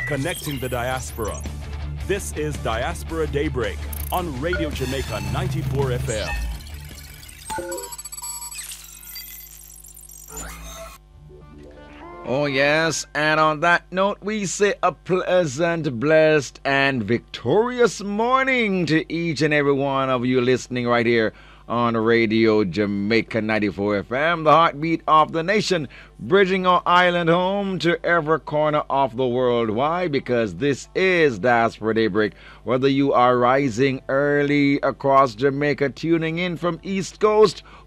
connecting the diaspora. This is Diaspora Daybreak on Radio Jamaica 94 FM. Oh, yes, and on that note, we say a pleasant, blessed, and victorious morning to each and every one of you listening right here on Radio Jamaica 94 FM, the heartbeat of the nation, bridging our island home to every corner of the world. Why? Because this is Diaspora Daybreak. Whether you are rising early across Jamaica, tuning in from East Coast,